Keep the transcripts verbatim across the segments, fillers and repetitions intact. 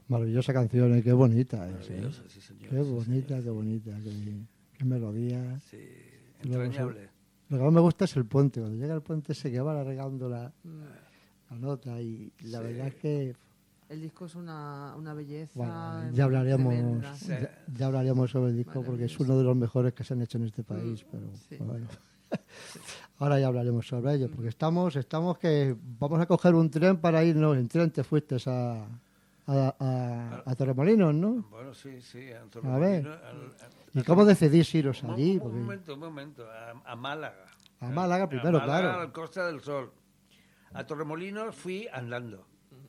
Maravillosa canción, ¿eh? Qué bonita es, ¿eh? Maravillosa, sí, señor. Qué sí, bonita, señor. qué bonita, qué, qué melodía. Sí, Luego, entrañable. lo que más me gusta es el puente, cuando llega el puente ese que va alargando la, la nota y la Sí. verdad es que, El disco es una, una belleza. bueno, ya hablaremos, tremenda. Sí. ya, ya hablaremos sobre el disco porque es Maravilloso. uno de los mejores que se han hecho en este país, Mm, pero sí. bueno. Ahora ya hablaremos sobre ello, porque estamos, estamos que vamos a coger un tren para irnos, en tren te fuiste a, a, a, a Torremolinos, ¿no? Bueno, sí, sí. A, A ver. al- al- ¿Y cómo decidís iros Un, allí? un Porque momento, un momento. A, a Málaga. a Málaga primero, a Málaga, claro. a la Costa del Sol. A Torremolinos fui andando.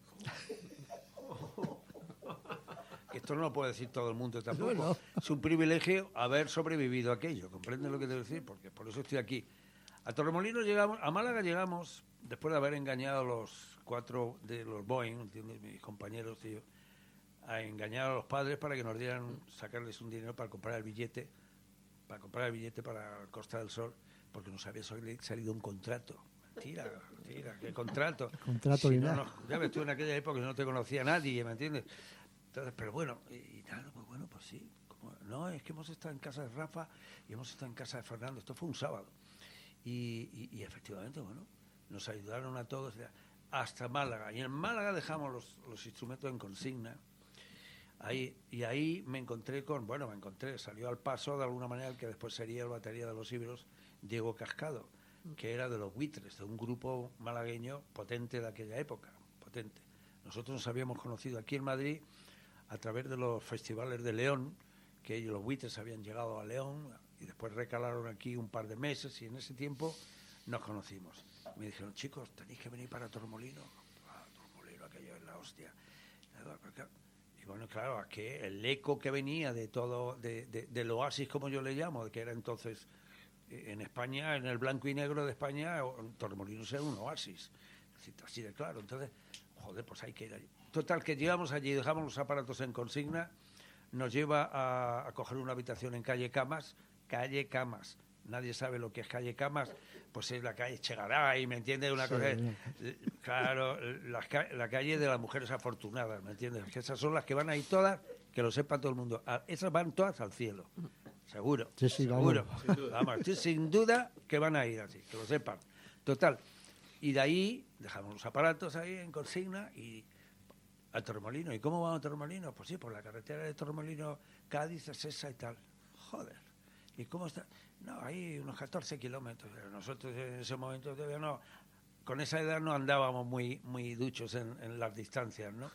Esto no lo puede decir todo el mundo tampoco. No, no. Es un privilegio haber sobrevivido a aquello. ¿Comprende lo que te decir? Porque por eso estoy aquí. A Torremolinos llegamos, a Málaga llegamos después de haber engañado a los cuatro de los Boeing, ¿entiendes? Mis compañeros y yo, a engañar a los padres para que nos dieran, sacarles un dinero para comprar el billete, para comprar el billete para la Costa del Sol, porque nos había sali- salido un contrato. Mentira, mentira, ¿qué contrato? Contrato Si ni no, nada. no, ya ves tú en aquella época que no te conocía nadie, ¿me entiendes? Entonces, pero bueno, y, y tal, pues bueno, pues sí. Como, no, es que hemos estado en casa de Rafa y hemos estado en casa de Fernando. Esto fue un sábado. Y, y, y efectivamente, bueno, nos ayudaron a todos hasta Málaga. Y en Málaga dejamos los, los instrumentos en consigna. Ahí, y ahí me encontré con, bueno, me encontré, salió al paso de alguna manera el que después sería el batería de los Íberos, Diego Cascado, que era de los Buitres, de un grupo malagueño potente de aquella época, potente. Nosotros nos habíamos conocido aquí en Madrid a través de los festivales de León, que ellos, los Buitres, habían llegado a León y después recalaron aquí un par de meses y en ese tiempo nos conocimos. Me dijeron, chicos, tenéis que venir para Torremolinos. Ah, Torremolinos, aquello es la hostia. Y bueno, claro, es que el eco que venía de todo, de, de, del oasis, como yo le llamo, que era entonces en España, en el blanco y negro de España, Torremolinos era un oasis. Así de claro. Entonces, joder, pues hay que ir allí. Total, que llegamos allí, dejamos los aparatos en consigna, nos lleva a, a coger una habitación en calle Camas, calle Camas. Nadie sabe lo que es calle Camas, pues es la calle Chegaray, ¿me entiendes? Una Sí, cosa, no. claro, la, la calle de las mujeres afortunadas, ¿me entiendes? Que esas son las que van ahí todas, que lo sepa todo el mundo. A, esas van todas al cielo, seguro, Sí, sí, seguro. vamos. Sin duda. Vamos, sí, sin duda que van a ir así, que lo sepan. Total, y de ahí dejamos los aparatos ahí en consigna y a Torremolinos. ¿Y cómo vamos a Torremolinos? Pues sí, por la carretera de Torremolinos, Cádiz, Sesa y tal. Joder. ¿Y cómo está? No, hay unos catorce kilómetros. Nosotros en ese momento todavía no, con esa edad no andábamos muy, muy duchos en, en las distancias, ¿no?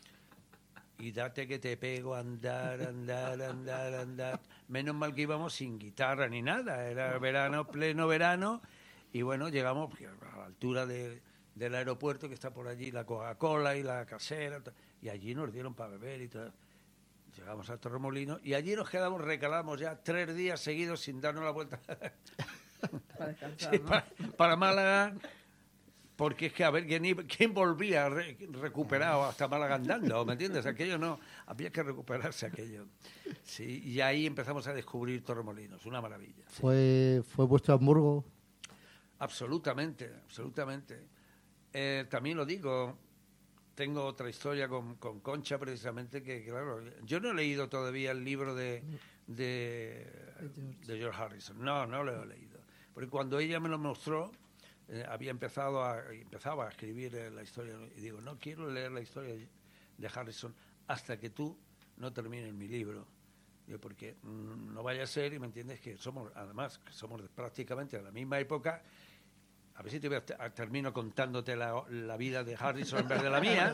Y date que te pego, andar, andar, andar, andar. Menos mal que íbamos sin guitarra ni nada. Era verano, pleno verano. Y bueno, llegamos a la altura de, del aeropuerto, que está por allí la Coca-Cola y la casera. Y allí nos dieron para beber y todo. Llegamos a Torremolinos y allí nos quedamos, recalamos ya tres días seguidos sin darnos la vuelta. Para descansar, Sí, ¿no? para, para Málaga, porque es que a ver quién, iba- quién volvía re- recuperado hasta Málaga andando, ¿me entiendes? Aquello no, había que recuperarse aquello. Sí, y ahí empezamos a descubrir Torremolinos, una maravilla. Sí. Fue, fue vuestro Hamburgo. Absolutamente, absolutamente. Eh, también lo digo, tengo otra historia con, con Concha precisamente, que claro, yo no he leído todavía el libro de, de, de George Harrison, no, no lo he leído. Porque cuando ella me lo mostró, eh, había empezado a, empezaba a escribir eh, la historia, y digo, no quiero leer la historia de Harrison hasta que tú no termines mi libro. Digo, porque mm, no vaya a ser, y me entiendes, que somos, además, que somos de, prácticamente de la misma época. A ver si te voy a, a, termino contándote la, la vida de Harrison en vez de la mía.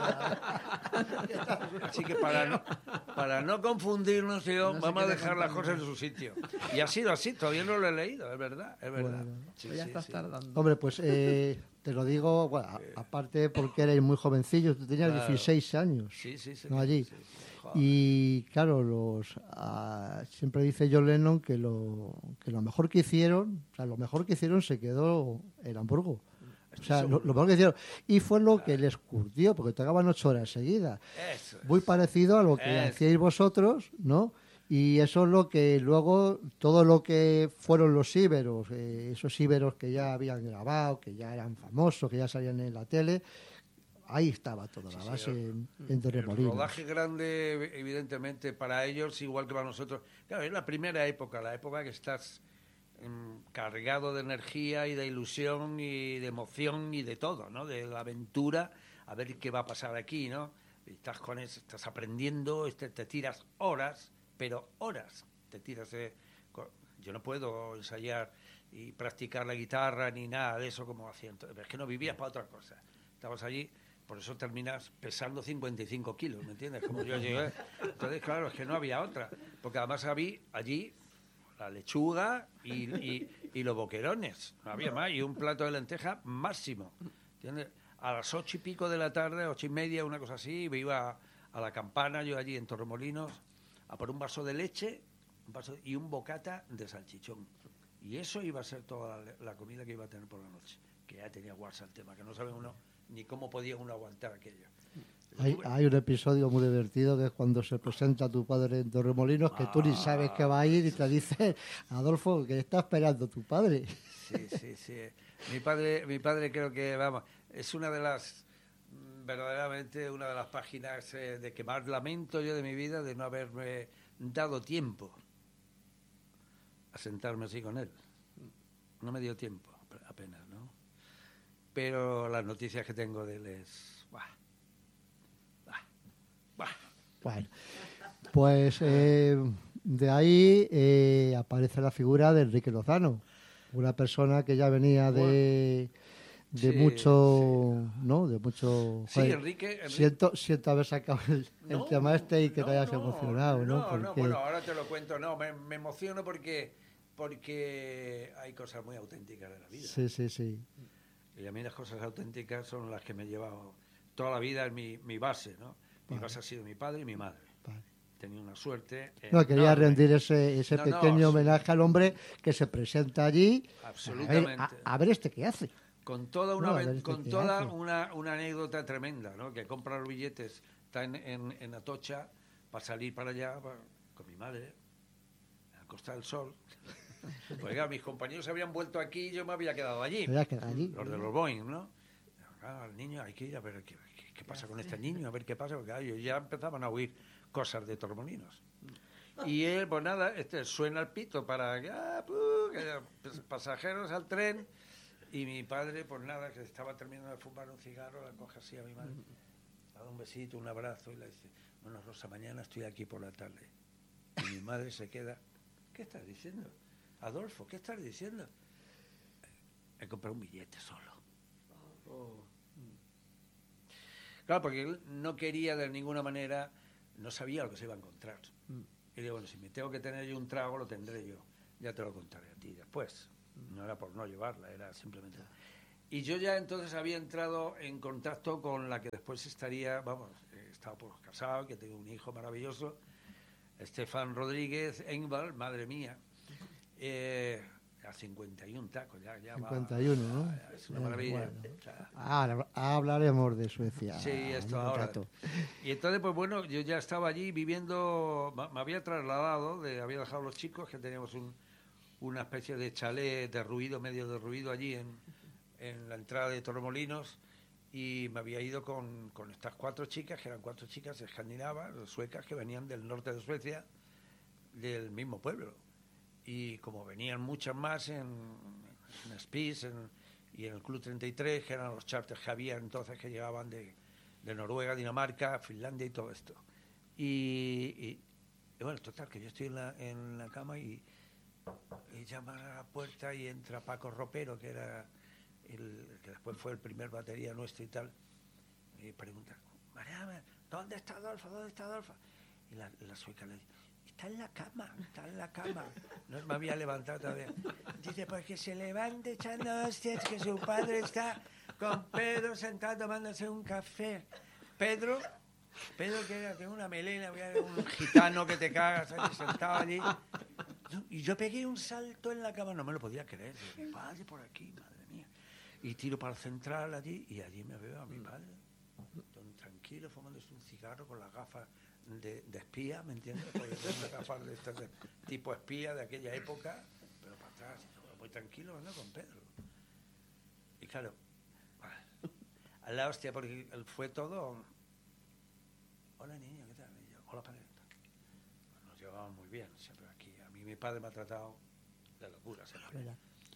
Así que para no, para no confundirnos, yo, No vamos a se quede dejar las contando. cosas en su sitio. Y ha sido así, todavía no lo he leído, es verdad, es verdad. Bueno. Sí, Pues ya sí, estás sí. tardando. Hombre, pues eh, te lo digo, bueno, a- aparte porque eres muy jovencillo, tú tenías Claro. dieciséis años. Sí, sí, sí. No, allí. Sí, sí. Joder. Y claro, los ah, siempre dice John Lennon que lo, que lo mejor que hicieron, o sea, lo mejor que hicieron se quedó en Hamburgo. O sea, lo, lo mejor que hicieron. Y fue lo que les curtió, porque tocaban ocho horas seguidas. Eso es. Muy parecido a lo que Eso. hacíais vosotros, ¿no? Y eso es lo que luego, todo lo que fueron los íberos, eh, esos íberos que ya habían grabado, que ya eran famosos, que ya salían en la tele, ahí estaba toda la Sí, sí, base el- en, en El Torremolinos. rodaje grande, evidentemente, para ellos, igual que para nosotros. Claro, es la primera época, la época que estás mm, cargado de energía y de ilusión y de emoción y de todo, ¿no? De la aventura, a ver qué va a pasar aquí, ¿no? Y estás con eso, estás aprendiendo, este, te tiras horas, pero horas te tiras. eh, co- yo no puedo ensayar y practicar la guitarra ni nada de eso como hacía entonces. Es que no vivías para otra cosa. Estabas allí, por eso terminas pesando cincuenta y cinco kilos, ¿me entiendes? Como yo llegué. Entonces, claro, es que no había otra. Porque además había allí la lechuga y, y, y los boquerones. No había más. Y un plato de lenteja máximo. ¿Entiendes? A las ocho y pico de la tarde, ocho y media, una cosa así, me iba a la Campana, yo allí en Torremolinos, a por un vaso de leche un vaso, y un bocata de salchichón. Y eso iba a ser toda la, la comida que iba a tener por la noche. Que ya tenía guarsa el tema, que no sabe uno ni cómo podía uno aguantar aquello. Hay, hay un episodio muy divertido que es cuando se presenta tu padre en Torremolinos, que tú ni sabes que va a ir y te dice, Adolfo, que está esperando tu padre. Sí, sí, sí. Mi padre, mi padre creo que, vamos, es una de las, mm, verdaderamente una de las páginas eh, de que más lamento yo de mi vida, de no haberme dado tiempo a sentarme así con él. No me dio tiempo, apenas, ¿no? Pero las noticias que tengo de él es... Buah, buah, buah. Bueno, pues eh, de ahí eh, aparece la figura de Enrique Lozano, una persona que ya venía de, de Sí, mucho, ¿no? De mucho... Sí, joder, Enrique, Enrique- Siento, siento haber sacado el, el No, tema este y que no, te hayas no, emocionado, ¿no? No, no, Porque- bueno, ahora te lo cuento. No, me, me emociono porque, porque hay cosas muy auténticas de la vida. Sí, sí, sí. Y a mí las cosas auténticas son las que me he llevado toda la vida, en mi, mi base, ¿no? Mi Vale. base ha sido mi padre y mi madre. Vale. He tenido una suerte. No, quería enorme. rendir ese, ese No, no, pequeño sí. homenaje al hombre que se presenta allí. A ver, Absolutamente. a, a ver este qué hace. Con toda una No, a ven- ver, ¿este con qué toda hace? una, una anécdota tremenda, ¿no? Que compra los billetes, está en, en, en Atocha para salir para allá pa- con mi madre a Costa del Sol. Pues claro, mis compañeros se habían vuelto aquí y yo me había quedado allí. Se había quedado allí. Los de los Boeing, ¿no? Claro, al niño hay que ir a ver qué, qué- qué pasa con este niño, a ver qué pasa, porque claro, ellos ya empezaban a oír cosas de Torremolinos. Y él, pues nada, este, suena el pito para que, ah, pu, que haya pasajeros al tren. Y mi padre, pues nada, que estaba terminando de fumar un cigarro, la coge así a mi madre, le da un besito, un abrazo y le dice, bueno, Rosa, mañana estoy aquí por la tarde. Y mi madre se queda, ¿qué estás diciendo? Adolfo, ¿qué estás diciendo? He comprado un billete solo. Claro, porque él no quería de ninguna manera, no sabía lo que se iba a encontrar. Y digo, bueno, si me tengo que tener yo un trago, lo tendré yo. Ya te lo contaré a ti después. No era por no llevarla, era simplemente... Y yo ya entonces había entrado en contacto con la que después estaría, vamos, eh, estaba pues casado, que tengo un hijo maravilloso, Estefan Rodríguez Engvall, madre mía, eh, a cincuenta y uno tacos, ya, ya va- cincuenta y uno, ¿no? ya, es una Eh, maravilla. bueno. O sea, Ahora hablaremos de Suecia. sí, esto en un ahora. rato. Y entonces, pues bueno, yo ya estaba allí viviendo, ma- me había trasladado, de, había dejado a los chicos, que teníamos un, una especie de chalet derruido, medio derruido allí en, en la entrada de Torremolinos, y me había ido con, con estas cuatro chicas, que eran cuatro chicas escandinavas, suecas, que venían del norte de Suecia, del mismo pueblo. Y como venían muchas más en, en Spis en, y en el Club treinta y tres, que eran los charters que había entonces que llegaban de, de Noruega, Dinamarca, Finlandia y todo esto. Y, y, y bueno, total, que yo estoy en la, en la cama y, y llaman a la puerta y entra Paco Ropero, que era el que después fue el primer batería nuestro y tal, y pregunta, Mariana, ¿dónde está Adolfo? ¿Dónde está Adolfo? Y la, la sueca le dice, está en la cama, está en la cama. No me había levantado todavía. Dice, pues que se levante echando hostias, que su padre está con Pedro sentado tomándose un café. Pedro, Pedro que era, tengo una melena, era un gitano que te cagas, ahí sentado allí. Yo- y yo pegué un salto en la cama, no me lo podía creer. Mi padre por aquí, madre mía. Y tiro para el central allí, y allí me veo a mi padre, don tranquilo, fumándose un cigarro con las gafas de, de espía, ¿me entiendes? Porque tengo unas gafas de estas de tipo espía de aquella época, pero para atrás, y todo muy tranquilo, ando con Pedro. Y claro, a la hostia, porque fue todo... Hola, niña, ¿qué tal? Y yo, hola, padre. Nos llevábamos muy bien, siempre aquí. A mí mi padre me ha tratado de locura, siempre.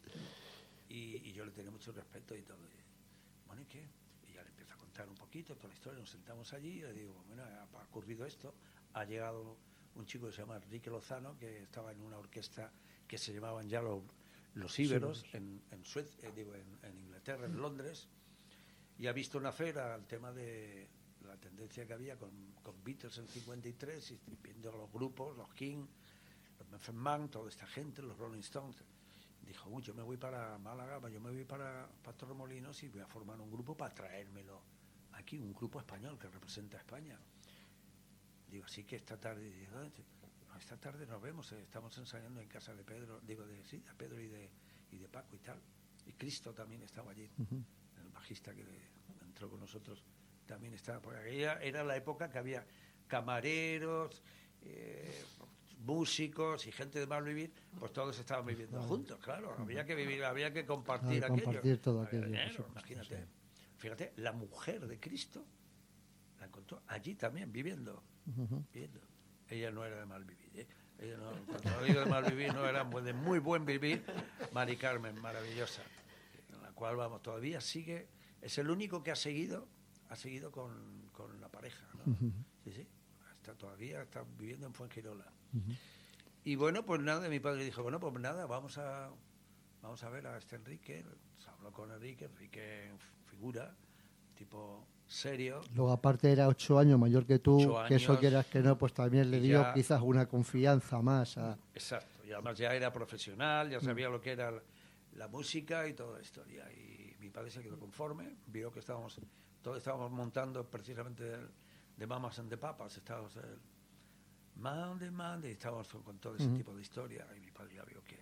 Y, y yo le tenía mucho respeto y todo. Y, bueno, ¿y qué? Y ya le empiezo a contar un poquito toda la historia. Nos sentamos allí y le digo, bueno, ha ocurrido esto. Ha llegado un chico que se llama Enrique Lozano, que estaba en una orquesta que se llamaban ya los, los Íberos, sí, en, en, Suecia, eh, digo, en, en Inglaterra, en Londres, y ha visto nacer al tema de la tendencia que había con, con Beatles en cincuenta y tres, y viendo los grupos, los King, los Memphis Man, toda esta gente, los Rolling Stones. Dijo, uy, yo me voy para Málaga, yo me voy para, para Torremolinos y voy a formar un grupo para traérmelo aquí, un grupo español que representa a España. Digo, así que esta tarde, digo, no, esta tarde nos vemos, eh, estamos ensayando en casa de Pedro, digo, de, sí, de Pedro y de, y de Paco y tal. Y Cristo también estaba allí, uh-huh. El bajista que entró con nosotros también estaba, porque aquella era la época que había camareros, eh, músicos y gente de mal vivir, pues todos estaban viviendo vale. juntos, claro, uh-huh. había que vivir, había que compartir claro, aquello. Compartir todo aquello. Dinero, imagínate, sí. Fíjate, la mujer de Cristo la encontró allí también, viviendo. Uh-huh. viviendo. Ella no era de mal vivir, ¿eh? Ella no, cuando digo de mal vivir, no era de muy buen vivir. Mari Carmen, maravillosa, en la cual vamos, todavía sigue, es el único que ha seguido, ha seguido con, con la pareja, ¿no? Uh-huh. Sí, sí, está todavía, está viviendo en Fuengirola. Uh-huh. Y bueno, pues nada, mi padre dijo, bueno, pues nada, vamos a, vamos a ver a este Enrique. Se habló con Enrique, Enrique figura, tipo serio. Luego aparte era ocho años mayor que tú, años, que eso quieras que no, pues también le dio ya, quizás una confianza más a... Exacto, y además ya era profesional, ya sabía mm. lo que era la, la música y toda la historia, y mi padre se quedó conforme, vio que estábamos, todos estábamos montando precisamente de, de Mamas and the Papas, estábamos el Monday, Monday, estábamos con todo ese mm. tipo de historia, y mi padre ya vio que...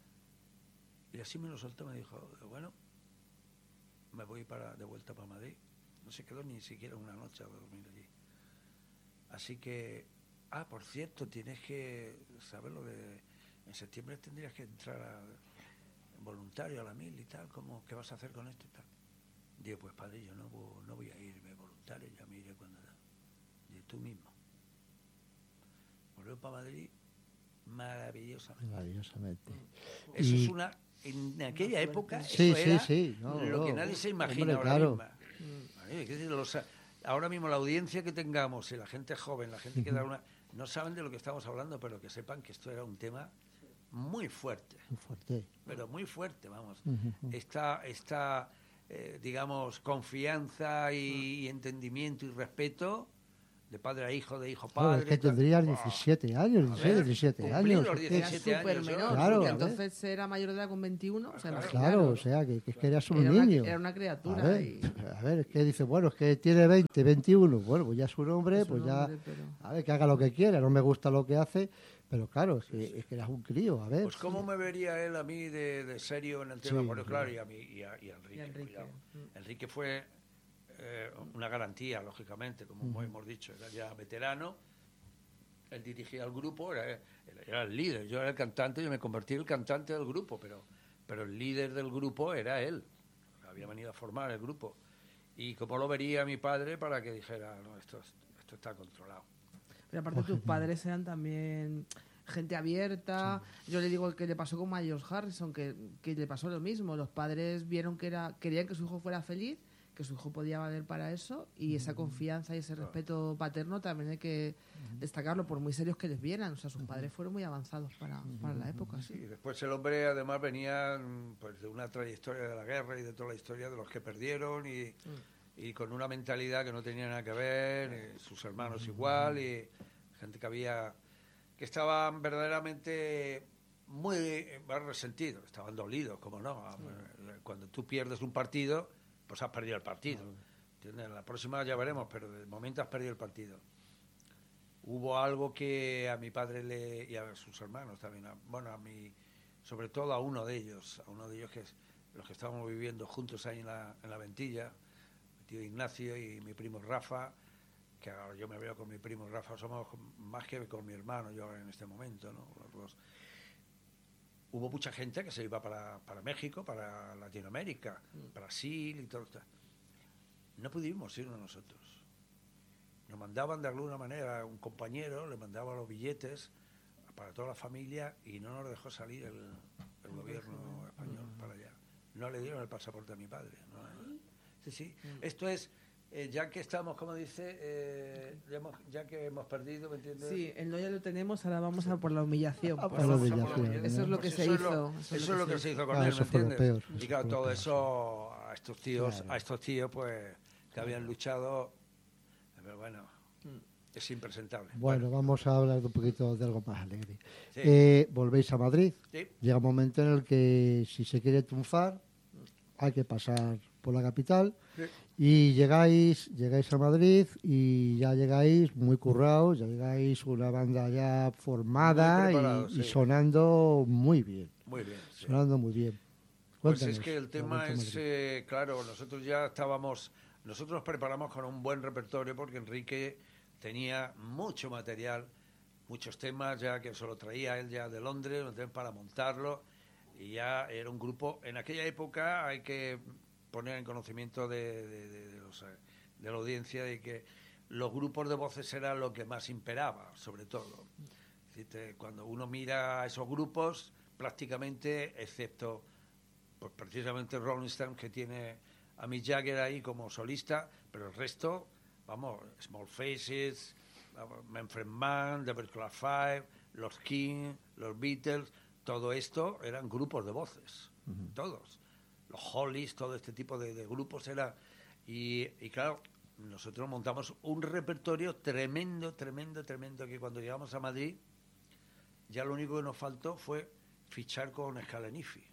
Y así me lo soltó, me dijo, bueno, me voy para de vuelta para Madrid. No se quedó ni siquiera una noche a dormir allí. Así que, ah, por cierto, tienes que saberlo de... En septiembre tendrías que entrar a, voluntario a la mil y tal, ¿cómo, qué vas a hacer con esto y tal? Digo, pues padre, yo no, no voy a irme voluntario, ya me iré cuando... Digo, tú mismo. Volvió para Madrid maravillosamente. Maravillosamente. Eso y... es una... En aquella época, sí, eso era sí, sí. No, lo no, que nadie se imagina hombre, ahora claro. mismo. ¿Vale? Que los, ahora mismo la audiencia que tengamos y la gente joven, la gente que da una... No saben de lo que estamos hablando, pero que sepan que esto era un tema muy fuerte. Muy fuerte. Pero muy fuerte, vamos. Uh-huh. Esta, esta eh, digamos, confianza y, y entendimiento y respeto... de padre a hijo, de hijo a padre. Claro, es que tendrías diecisiete años, diecisiete, diecisiete años. Los diecisiete era súper años, menor, claro, porque entonces era mayor de edad con veintiuno. O sea, claro, claro, o sea, que, que es que eras un era niño. Una, era una criatura. A ver, y... a ver, es que dice, bueno, es que tiene veinte, veintiuno, bueno, pues ya es un hombre, es un pues ya, hombre, pero... a ver, que haga lo que quiera, no me gusta lo que hace, pero claro, es que, es que eras un crío, a ver. Pues cómo sí. me vería él a mí de, de serio en el tema, sí, bueno, claro, sí. y a mí, y a, y a Enrique. Y a Enrique. Mm. Enrique fue eh, una garantía, lógicamente, como uh-huh. hemos dicho, era ya veterano. Él dirigía el grupo, era, era el líder, yo era el cantante, yo me convertí en el cantante del grupo, pero, pero el líder del grupo era él, había venido a formar el grupo. Y cómo lo vería mi padre para que dijera, no, esto, esto está controlado. Pero aparte tus padres eran también gente abierta, sí. Yo le digo que le pasó con Miles Harrison, que, que le pasó lo mismo, los padres vieron que era, querían que su hijo fuera feliz, que su hijo podía valer para eso, y esa confianza y ese respeto paterno también hay que destacarlo, por muy serios que les vieran. O sea, sus padres fueron muy avanzados para, para la época. Sí. Sí, después el hombre además venía pues, de una trayectoria de la guerra y de toda la historia de los que perdieron, y, mm. y con una mentalidad que no tenía nada que ver, sus hermanos igual, y gente que había que estaban verdaderamente muy resentidos, estaban dolidos, como no. Cuando tú pierdes un partido, pues has perdido el partido. ¿Entiendes? La próxima ya veremos, pero de momento has perdido el partido. Hubo algo que a mi padre le, y a sus hermanos también, a, bueno, a mi, sobre todo a uno de ellos, a uno de ellos que es los que estábamos viviendo juntos ahí en la, en la Ventilla, mi tío Ignacio y mi primo Rafa, que ahora yo me veo con mi primo Rafa, somos más que con mi hermano yo en este momento, ¿no? Los dos. Hubo mucha gente que se iba para, para México, para Latinoamérica, mm. Brasil y todo esto. no pudimos irnos nosotros. Nos mandaban de alguna manera, un compañero le mandaba los billetes para toda la familia y no nos dejó salir el, el gobierno español para allá. No le dieron el pasaporte a mi padre. ¿No? Sí, sí. Esto es, eh, ya que estamos, como dice, eh, ya, hemos, ya que hemos perdido, ¿me entiendes? Sí, el no ya lo tenemos, ahora vamos a por la humillación. A pues. por la Eso humillación, es ¿no? lo que Pues se eso es hizo. lo- Eso es lo que se hizo con Ah, él, eso ¿me fue lo entiendes? peor, eso Y claro, fue lo todo peor. eso a estos tíos, Claro. a estos tíos, pues, que habían luchado, pero bueno, es impresentable. Bueno, vamos a hablar de un poquito de algo más alegre. Sí. Eh, volvéis a Madrid. Sí. Llega un momento en el que si se quiere triunfar hay que pasar por la capital Sí. y llegáis, llegáis a Madrid y ya llegáis muy currados, ya llegáis una banda ya formada Muy y, preparados, y sí. sonando muy bien, Muy bien. sí. sonando muy bien. Pues Cuéntanos, es que el la tema Vuelta a es, Madrid. eh, claro, nosotros ya estábamos, nosotros nos preparamos con un buen repertorio porque Enrique tenía mucho material, muchos temas ya que se lo traía él ya de Londres, ¿no? Para montarlo, y ya era un grupo, en aquella época hay que poner en conocimiento de, de, de, de los, de la audiencia de que los grupos de voces era lo que más imperaba, sobre todo. Es decir, te- cuando uno mira a esos grupos, prácticamente, excepto pues precisamente Rolling Stones, que tiene a Mick Jagger ahí como solista, pero el resto, vamos, Small Faces, vamos, Manfred Mann, The Vertical Five, los King, los Beatles, todo esto eran grupos de voces, todos. Los Hollies, todo este tipo de, de grupos era... Y, y claro, nosotros montamos un repertorio tremendo, tremendo, tremendo, que cuando llegamos a Madrid, ya lo único que nos faltó fue fichar con Scalanifi,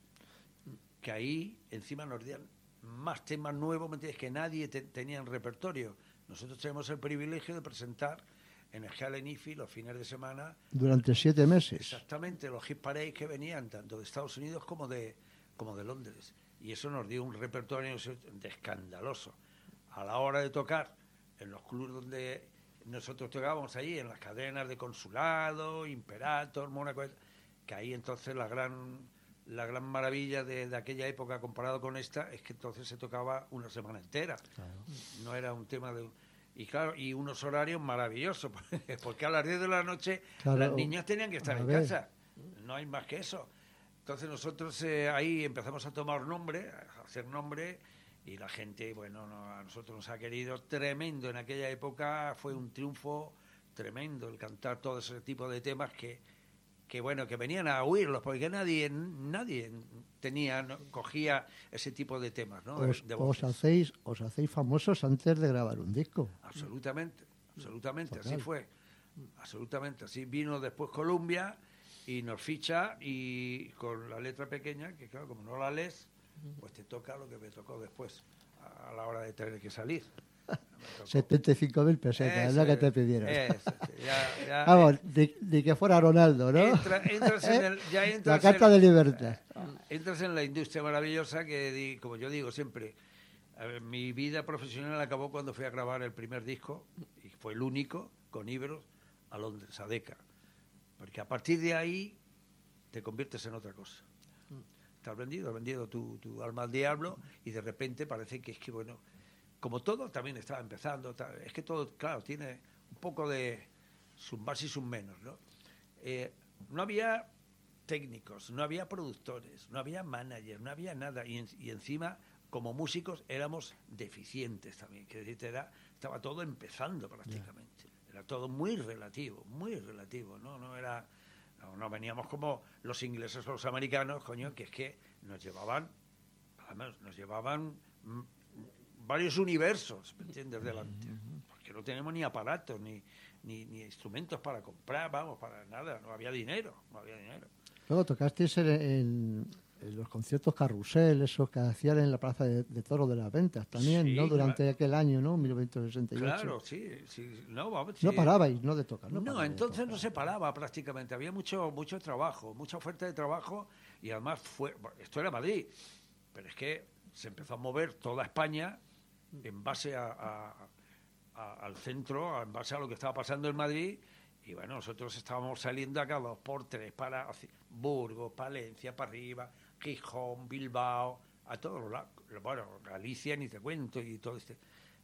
que ahí encima nos dieron más temas nuevos, ¿me entiendes? Que nadie te, tenía en repertorio. Nosotros tenemos el privilegio de presentar en Scalanifi los fines de semana Durante siete meses. exactamente los hit parades que venían tanto de Estados Unidos como de, como de Londres. Y eso nos dio un repertorio de escandaloso. A la hora de tocar en los clubes donde nosotros tocábamos ahí, en las cadenas de Consulado, Imperator, Mónaco, que ahí entonces la gran la gran maravilla de, de aquella época comparado con esta es que entonces se tocaba una semana entera. Claro. No era un tema de... Y claro, y unos horarios maravillosos, porque a las diez de la noche Claro, las niñas tenían que estar a en ver. casa. No hay más que eso. Entonces nosotros eh, ahí empezamos a tomar nombre, a hacer nombre, y la gente, bueno, no, a nosotros nos ha querido tremendo. En aquella época fue un triunfo tremendo el cantar todo ese tipo de temas que, que bueno, que venían a oírlos, porque nadie nadie tenía, no, cogía ese tipo de temas, ¿no? De, Os, de os voces. hacéis, os hacéis famosos antes de grabar un disco. Absolutamente, absolutamente, Total. así fue. Absolutamente, así vino después Columbia y nos ficha y con la letra pequeña, que claro, como no la lees, pues te toca lo que me tocó después, a, a la hora de tener que salir. Me tocó. setenta y cinco mil pesetas, es Eso lo que te es, pidieron. eso, sí, ya- ya, Vamos, de, de que fuera Ronaldo, ¿no? Entra- entras en el- ya La entras carta en- de libertad. Entras en la industria maravillosa que, di- como yo digo siempre, a ver, mi vida profesional acabó cuando fui a grabar el primer disco, y fue el único, con Ibros, a Londres, a Decca. Porque a partir de ahí te conviertes en otra cosa. Estás vendido, has vendido tu, tu alma al diablo y de repente parece que es que, bueno, como todo también estaba empezando, ta- es que todo, claro, tiene un poco de sus más y sus menos, ¿no? Eh, no había técnicos, no había productores, no había managers, no había nada. Y, en- y encima, como músicos, éramos deficientes también. Que decirte, era, estaba todo empezando prácticamente. Era todo muy relativo, muy relativo, ¿no? No era... No, no veníamos como los ingleses o los americanos, coño, que es que nos llevaban, además, nos llevaban mm, varios universos, ¿me entiendes?, delante. Porque no tenemos ni aparatos, ni, ni, ni instrumentos para comprar, vamos, para nada, no había dinero, no había dinero. Luego tocasteis en, en- en los conciertos carrusel, esos que hacían en la Plaza de, de Toros de las Ventas también, Sí, ¿no? Durante claro. aquel año, ¿no? mil novecientos sesenta y ocho. Claro, sí, sí, no, vamos, No sí. parabais, ¿no? De tocar. No, No, parabais de entonces tocar. no se paraba prácticamente, había mucho mucho trabajo, mucha oferta de trabajo y además fue, bueno, esto era Madrid, pero es que se empezó a mover toda España en base a, a- a- al centro, a- en base a lo que estaba pasando en Madrid y bueno, nosotros estábamos saliendo acá dos por tres para hacia Burgos, Palencia, para arriba, Gijón, Bilbao, a todos los lados, bueno, Galicia ni te cuento y todo este...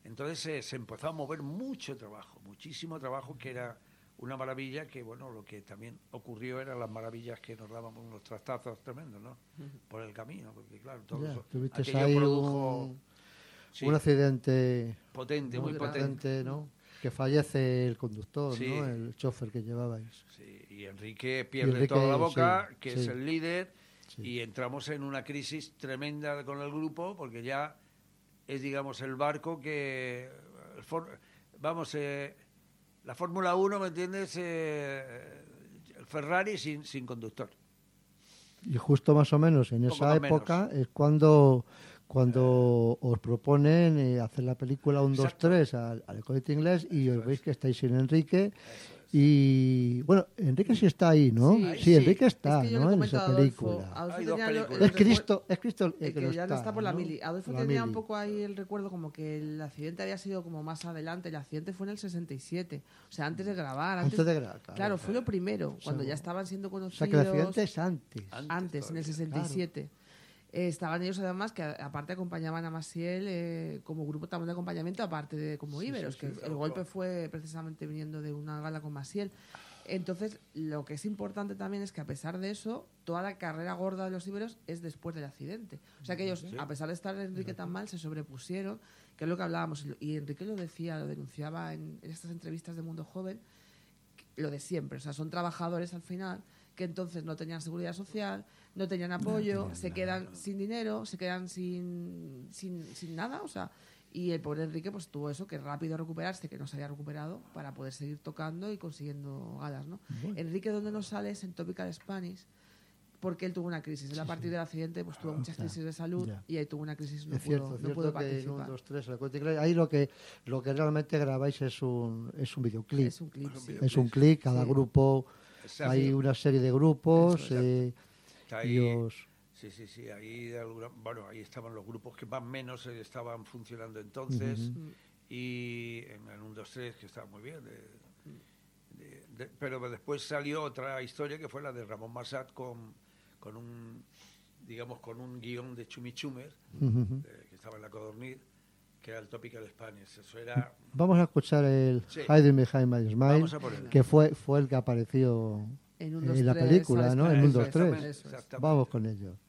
Entonces eh, se empezó a mover mucho trabajo, muchísimo trabajo, que era una maravilla, que bueno, lo que también ocurrió eran las maravillas que nos dábamos unos trastazos tremendos, ¿no? Por el camino, porque claro, todo Ya, eso, tuviste aquello ahí produjo un, sí, un accidente potente, muy muy grave. potente. ¿no? Que fallece el conductor, Sí. ¿no? El chofer que llevabais. Sí, y Enrique pierde Enrique, toda la boca, sí, que sí. es el líder, Sí. y entramos en una crisis tremenda con el grupo, porque ya es, digamos, el barco que... el for- vamos, eh, la Fórmula uno, ¿me entiendes? Eh, el Ferrari sin, sin conductor. Y justo más o menos en Poco esa más época menos. es cuando, cuando os proponen eh, hacer la película un, dos, Exacto. tres al, al Corte Inglés y os Eso veis es. que estáis sin Enrique. Eso es. Y bueno, Enrique sí está ahí, ¿no? Sí. Sí, Sí. Enrique está, es que yo ¿no? le En comento esa a Adolfo, película. Adolfo Hay dos tenía lo- el películas. Es Cristo, es Cristo el, El que, que no ya está, no está por la ¿no? mili. Adolfo La tenía mili. un poco ahí el recuerdo como que el accidente había sido como más adelante. El accidente fue en el sesenta y siete. O sea, antes de grabar. Antes, Antes de grabar, claro. claro, fue lo primero, cuando sea, ya estaban siendo O conocidos. sea, que el accidente es antes. Antes Antes, en el todavía. sesenta y siete. Eh, estaban ellos además que a- aparte acompañaban a Maciel eh, como grupo también de acompañamiento, aparte de como Sí, Íberos, sí, que sí, el claro, golpe claro. fue precisamente viniendo de una gala con Maciel. Entonces, lo que es importante también es que a pesar de eso, toda la carrera gorda de los Íberos es después del accidente. O sea que ellos, Sí. a pesar de estar Enrique tan mal, se sobrepusieron, que es lo que hablábamos. Y Enrique lo decía, lo denunciaba en, en estas entrevistas de Mundo Joven, lo de siempre. O sea, son trabajadores al final que entonces no tenían seguridad social, no tenían apoyo, tenían se nada, quedan no. sin dinero, se quedan sin, sin, sin nada, o sea, y el pobre Enrique pues tuvo eso, que rápido recuperarse, que no se había recuperado, para poder seguir tocando y consiguiendo galas, ¿no? Bueno. Enrique, donde no sale, es en Topical Spanish, porque él tuvo una crisis. Él a partir del accidente pues tuvo muchas Ya, crisis de salud ya. y ahí tuvo una crisis, no Es pudo, cierto, no es cierto pudo que en participar. un, dos, tres, el Corte Inglés, ahí lo que, lo que realmente grabáis es un, es un videoclip. Es un clip, Es un sí. video- Es un clip, cada Sí. grupo, Exacto. hay una serie de grupos Eso es. eh, Está y ahí, os... sí, sí, sí, ahí de alguna, bueno, ahí estaban los grupos que más o menos eh, estaban funcionando entonces, Ujú. y en el uno, dos, tres, que estaba muy bien, de- de- de- pero después salió otra historia que fue la de Ramón Massat con, con un, digamos, con un guión de Chumichumer, Ujú. eh, que estaba en la Codorniz, que era el Topical Spanish. Eso era... Vamos a escuchar el Sí. Hiding Behind My Smile, Vamos a ponerlo. que fue, fue el que apareció En un, en dos, la tres, película, sale ¿no? En Spanish, un, dos, tres. exactamente, eso es. Exactamente. Vamos con ello.